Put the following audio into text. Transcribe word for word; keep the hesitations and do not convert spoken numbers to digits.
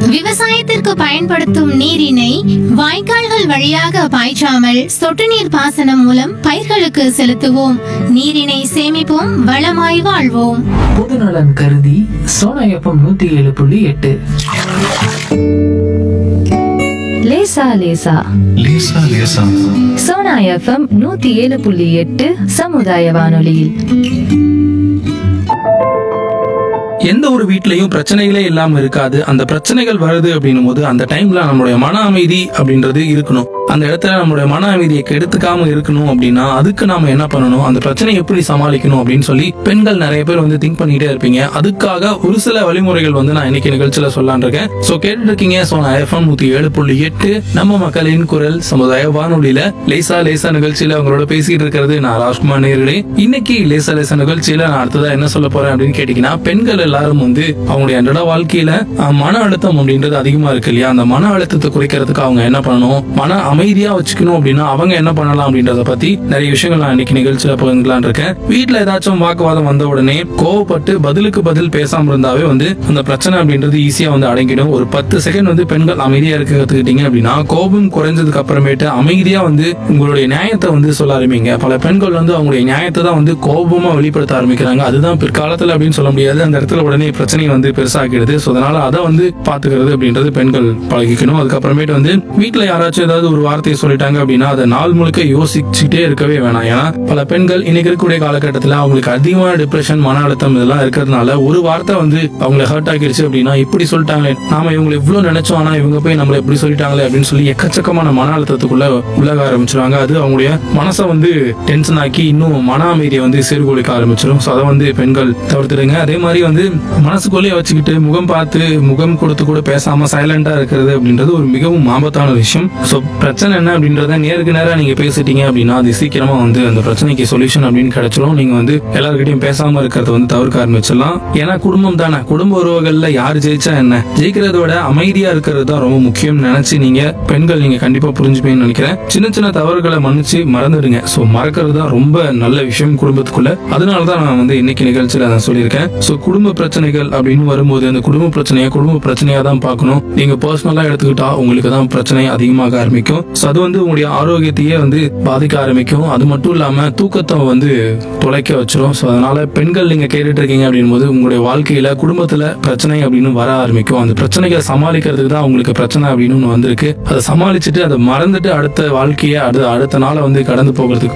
விவசாயத்திற்கு பயன்படுத்தும் நீரினை வாய்க்கால்கள் வழியாக பாய்ச்சாமல் சொட்டு நீர் பாசனம் மூலம் பயிர்களுக்கு செலுத்துவோம். நீரினை சேமிப்போம், வளமாய் வாழ்வோம். பொதுநலன் கருதி சோனா எஃப்எம் நூத்தி ஏழு புள்ளி எட்டு. லேசா லேசா லேசா லேசா சோனா எஃப்எம் நூத்தி ஏழு புள்ளி எட்டு சமுதாய வானொலியில். எந்த ஒரு வீட்லயும் பிரச்சனைகளே இல்லாம இருக்காது. அந்த பிரச்சனைகள் வருது அப்படின்னும் போது அந்த டைம்ல நம்மளுடைய மன அமைதி அப்படின்றது இருக்கணும். அந்த இடத்துல நம்மளுடைய மன அமைதியை கெடுத்துக்காம இருக்கணும் அப்படின்னா அதுக்கு நாம என்ன பண்ணணும், அந்த பிரச்சனையை எப்படி சமாளிக்கணும் அப்படின்னு சொல்லி பெண்கள் நிறைய பேர் வந்து திங்க் பண்ணிட்டே இருப்பீங்க. அதுக்காக ஒரு சில வழிமுறைகள் வந்து நான் இன்னைக்கு நிகழ்ச்சியில சொல்லலான் இருக்கேன். சோ கேட்டு இருக்கீங்க சோனா எஃப்எம் நூத்தி ஏழு புள்ளி எட்டு நம்ம மக்களின் குரல் சமுதாய வானொலியில லேசா லேசா நிகழ்ச்சியில அவங்களோட பேசிட்டு இருக்கிறது நான் ராஜ்குமார் நேயர்களே. இன்னைக்கு லேசா லேசா நிகழ்ச்சியில நான் அடுத்ததா என்ன சொல்ல போறேன் அப்படின்னு கேட்டீங்கன்னா, பெண்கள் எல்லாரும் வந்து அவங்களுடைய அன்றாட வாழ்க்கையில அஹ், மன அழுத்தம் அப்படின்றது அதிகமா இருக்கு இல்லையா? அந்த மன அழுத்தத்தை குறைக்கிறதுக்கு அவங்க என்ன பண்ணணும், மன அமைதியா வச்சுக்கணும் அப்படின்னா அவங்க என்ன பண்ணலாம் அப்படின்றத பத்தி நிறைய விஷயங்கள் நான் இன்னைக்கு நிகழ்ச்சியில பகிர்ந்துக்கலாம் இருக்கேன். வீட்டுல ஏதாச்சும் வாக்குவாதம் வந்த உடனே கோவப்பட்டு பதிலுக்கு பதில் பேசாம இருந்தாவே வந்து அந்த பிரச்சனை அப்படின்றது ஈஸியா வந்து அடங்கிடும். ஒரு பத்து செகண்ட் வந்து பெண்கள் அமைதியா இருக்க கத்துக்கிட்டீங்க அப்படின்னா கோபம் குறைஞ்சதுக்கு அப்புறமேட்டு அமைதியா வந்து உங்களுடைய நியாயத்தை வந்து சொல்ல ஆரம்பிங்க. பல பெண்கள் வந்து அவங்களுடைய நியாயத்தை தான் வந்து கோபமா வெளிப்படுத்த ஆரம்பிக்கிறாங்க. அதுதான் பிற்காலத்துல அப்படின்னு சொல்ல முடியாது. அந்த இடத்துல உடனே பிரச்சனை வந்து பெருசாக்கிடுது. சோ அதனால அதை வந்து பாத்துக்கிறது அப்படின்றது பெண்கள் பழகிக்கணும். அதுக்கப்புறமேட்டு வந்து வீட்டுல யாராச்சும் ஏதாவது ஒரு வார்த்தையை சொல்லிட்டாங்க அப்படின்னா அதை நாள் முழுக்க யோசிச்சுட்டே இருக்கவே வேணாம். ஏன்னா பல பெண்கள் இன்னைக்கு இருக்கக்கூடிய காலகட்டத்தில் அவங்களுக்கு அதிகமான டிப்ரெஷன், மன அழுத்தம் இதெல்லாம் இருக்கிறதுனால ஒரு வார்த்தை வந்து அவங்களை ஹர்ட் ஆகிடுச்சு அப்படின்னா இப்படி சொல்லிட்டாங்களே, நாம இவங்களை இவ்வளவு நினைச்சோம் ஆனா இவங்க போய் நம்மள எப்படி சொல்லிட்டாங்களே அப்படின்னு சொல்லி எக்கச்சக்கமான மன அழுத்தத்துக்குள்ள உலக ஆரம்பிச்சிருவாங்க. அது அவங்களுடைய மனசை வந்து டென்ஷன் ஆக்கி இன்னும் மன அமைதியை வந்து சீர்குலைக்க ஆரம்பிச்சிடும். ஸோ அதை வந்து பெண்கள் தவிர்த்துடுங்க. அதே மாதிரி வந்து மனசுக்குள்ளேயே வச்சுக்கிட்டு முகம் பார்த்து முகம் கொடுத்து கூட பேசாம சைலண்டா இருக்கிறது அப்படின்றது ஒரு மிகவும் ஆபத்தான விஷயம். ஸோ பிரச்சனை என்ன அப்படின்றத நேருக்கு நேரம் நீங்க பேசிட்டீங்க அப்படின்னா அது சீக்கிரமா வந்து அந்த பிரச்சனைக்கு சொல்யூஷன் அப்படின்னு கிடைச்சிடும். நீங்க வந்து எல்லாருக்கிட்டையும் பேசாம இருக்கிறத வந்து தவிர்க்க ஆரம்பிச்சிடலாம். ஏன்னா குடும்பம் தானே, குடும்ப உறவுகள்ல யார் ஜெயிச்சா என்ன, ஜெயிக்கிறத விட அமைதியா இருக்கிறது தான் ரொம்ப முக்கியம் நினைச்சு நீங்க பெண்கள் நீங்க கண்டிப்பா புரிஞ்சுப்பீங்கன்னு நினைக்கிறேன். சின்ன சின்ன தவறுகளை மன்னிச்சு மறந்துடுங்க. சோ மறக்கிறது தான் ரொம்ப நல்ல விஷயம் குடும்பத்துக்குள்ள. அதனாலதான் நான் வந்து இன்னைக்கு நிகழ்ச்சியில நான் சொல்லியிருக்கேன். சோ குடும்ப பிரச்சனைகள் அப்படின்னு வரும்போது அந்த குடும்ப பிரச்சனையை குடும்ப பிரச்சனையா தான் பார்க்கணும். நீங்க பர்சனலா எடுத்துக்கிட்டா உங்களுக்கு தான் பிரச்சனை அதிகமாக ஆரம்பிக்கும். சோ அது வந்து உங்களுடைய ஆரோக்கியத்தையே வந்து பாதிக்க ஆரம்பிக்கும். அது மட்டும் இல்லாம தூக்கத்தை வந்து தொலைக்க வச்சிரும். சோ அதனால பெண்கள் நீங்க கேட்டுட்டு இருக்கீங்க அப்படின் போது உங்களுடைய வாழ்க்கையில குடும்பத்துல பிரச்சனை அப்படின்னு வர ஆரம்பிக்கும். அந்த பிரச்சனைகளை சமாளிக்கிறதுக்கு தான் உங்களுக்கு பிரச்சனை அப்படின்னு வந்திருக்கு. அதை சமாளிச்சுட்டு அதை மறந்துட்டு அடுத்த வாழ்க்கையை அடுத்த அடுத்த நாளை வந்து கடந்து போகிறதுக்கு